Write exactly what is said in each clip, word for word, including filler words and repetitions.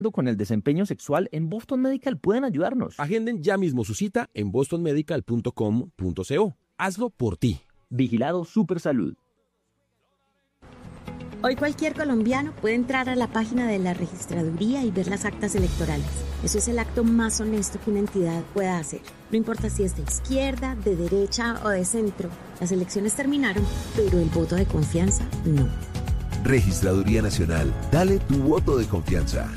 con el desempeño sexual en Boston Medical pueden ayudarnos. Agenden ya mismo su cita en boston medical punto com punto co. Hazlo por ti. Vigilado Supersalud. Hoy cualquier colombiano puede entrar a la página de la registraduría y ver las actas electorales. Eso es el acto más honesto que una entidad pueda hacer. No importa si es de izquierda, de derecha o de centro. Las elecciones terminaron, pero el voto de confianza no. Registraduría Nacional. Dale tu voto de confianza.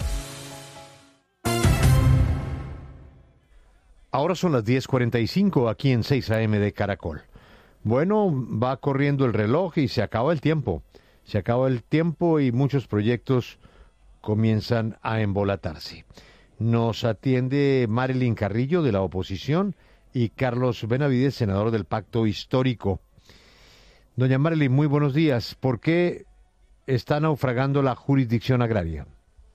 Ahora son las diez cuarenta y cinco aquí en seis a eme de Caracol. Bueno, va corriendo el reloj y se acaba el tiempo. Se acaba el tiempo y muchos proyectos comienzan a embolatarse. Nos atiende Marilyn Carrillo, de la oposición, y Carlos Benavides, senador del Pacto Histórico. Doña Marilyn, muy buenos días. ¿Por qué está naufragando la jurisdicción agraria?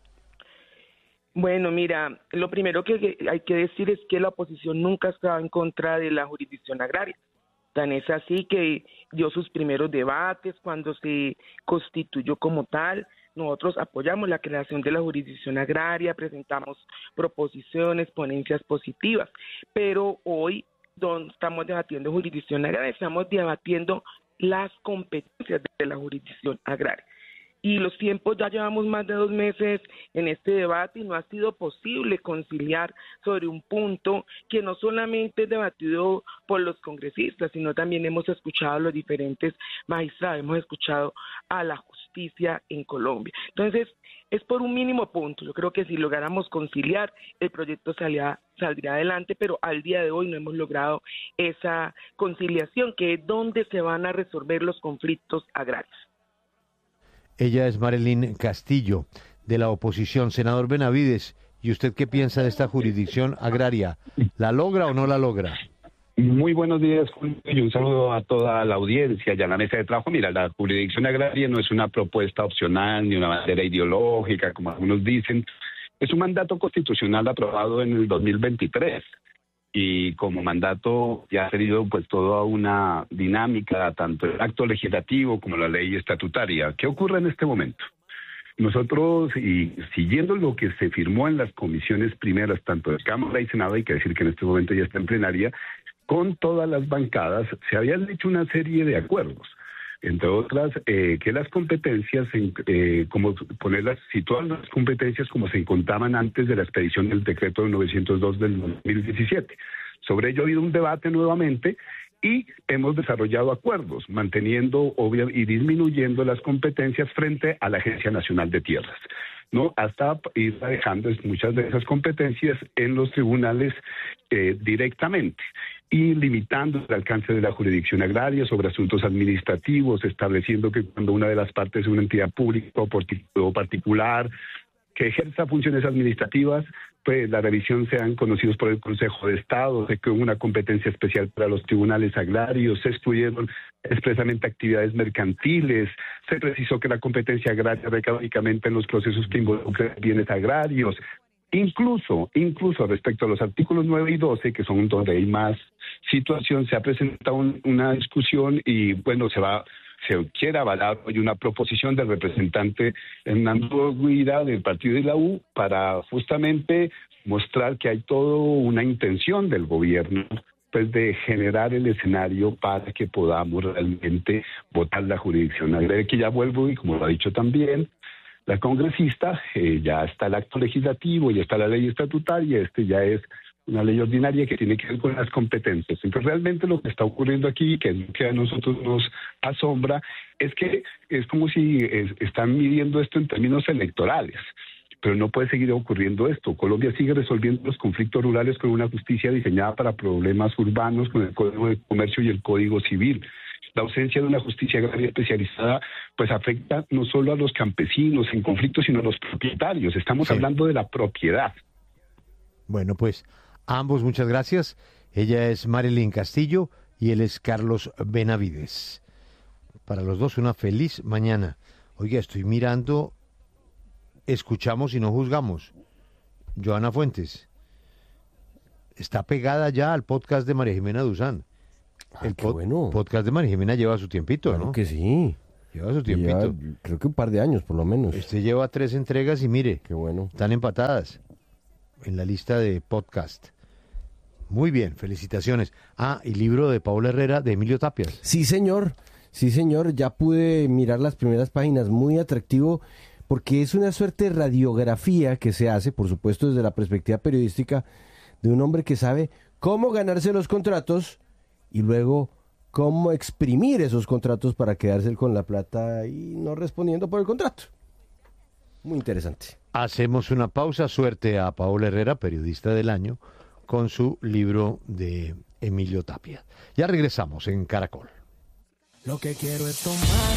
Bueno, mira, lo primero que hay que decir es que la oposición nunca estaba en contra de la jurisdicción agraria. Tan es así que dio sus primeros debates cuando se constituyó como tal. Nosotros apoyamos la creación de la jurisdicción agraria, presentamos proposiciones, ponencias positivas, pero hoy donde estamos debatiendo jurisdicción agraria, estamos debatiendo las competencias de la jurisdicción agraria. Y los tiempos, ya llevamos más de dos meses en este debate y no ha sido posible conciliar sobre un punto que no solamente es debatido por los congresistas, sino también hemos escuchado a los diferentes magistrados, hemos escuchado a la justicia en Colombia. Entonces, es por un mínimo punto. Yo creo que si lográramos conciliar, el proyecto salía, saldría adelante, pero al día de hoy no hemos logrado esa conciliación, que es donde se van a resolver los conflictos agrarios. Ella es Marilyn Castillo, de la oposición. Senador Benavides, ¿y usted qué piensa de esta jurisdicción agraria? ¿La logra o no la logra? Muy buenos días, Julio, y un saludo a toda la audiencia y a la mesa de trabajo. Mira, la jurisdicción agraria no es una propuesta opcional ni una bandera ideológica, como algunos dicen. Es un mandato constitucional aprobado en el dos mil veintitrés. Y como mandato ya ha tenido pues toda una dinámica, tanto el acto legislativo como la ley estatutaria. ¿Qué ocurre en este momento? Nosotros, y siguiendo lo que se firmó en las comisiones primeras, tanto de Cámara y Senado, hay que decir que en este momento ya está en plenaria, con todas las bancadas se habían hecho una serie de acuerdos. Entre otras, eh, que las competencias, eh, como ponerlas, situar las competencias como se encontraban antes de la expedición del decreto novecientos dos del dos mil diecisiete. Sobre ello ha habido un debate nuevamente y hemos desarrollado acuerdos, manteniendo obvia, y disminuyendo las competencias frente a la Agencia Nacional de Tierras, ¿no? Hasta ir dejando muchas de esas competencias en los tribunales eh, directamente, y limitando el alcance de la jurisdicción agraria sobre asuntos administrativos, estableciendo que cuando una de las partes es una entidad pública o particular que ejerza funciones administrativas, pues la revisión sean conocidos por el Consejo de Estado, se creó una competencia especial para los tribunales agrarios, se excluyeron expresamente actividades mercantiles, se precisó que la competencia agraria recae únicamente en los procesos que involucran bienes agrarios. Incluso, incluso respecto a los artículos nueve y doce, que son donde hay más situación, se ha presentado un, una discusión y bueno, se va, se quiere avalar hoy una proposición del representante Hernando Guida del partido de la U para justamente mostrar que hay toda una intención del gobierno pues de generar el escenario para que podamos realmente votar la jurisdicción agraria, que ya vuelvo y como lo ha dicho también la congresista, eh, ya está el acto legislativo, ya está la ley estatutaria, este ya es una ley ordinaria que tiene que ver con las competencias. Entonces realmente lo que está ocurriendo aquí, que es lo que a nosotros nos asombra, es que es como si es, están midiendo esto en términos electorales, pero no puede seguir ocurriendo esto. Colombia sigue resolviendo los conflictos rurales con una justicia diseñada para problemas urbanos, con el Código de Comercio y el Código Civil. La ausencia de una justicia agraria especializada pues afecta no solo a los campesinos en conflicto, sino a los propietarios. Estamos sí. hablando de la propiedad. Bueno, pues ambos muchas gracias. Ella es Marilyn Castillo y él es Carlos Benavides. Para los dos una feliz mañana. Oiga, estoy mirando, escuchamos y no juzgamos. Joana Fuentes está pegada ya al podcast de María Jimena Duzán. Ah, el qué pod- bueno. podcast de María Jimena lleva su tiempito, claro ¿no? que sí. Lleva su tiempito. Lleva, creo que un par de años, por lo menos. Este lleva tres entregas y mire, qué bueno. Están empatadas en la lista de podcast. Muy bien, felicitaciones. Ah, y libro de Paula Herrera, de Emilio Tapias. Sí, señor. Sí, señor. Ya pude mirar las primeras páginas. Muy atractivo, porque es una suerte de radiografía que se hace, por supuesto, desde la perspectiva periodística, de un hombre que sabe cómo ganarse los contratos y luego cómo exprimir esos contratos para quedarse con la plata y no respondiendo por el contrato. Muy interesante. Hacemos una pausa. Suerte a Paola Herrera, periodista del año, con su libro de Emilio Tapia. Ya regresamos en Caracol. Lo que quiero es tomar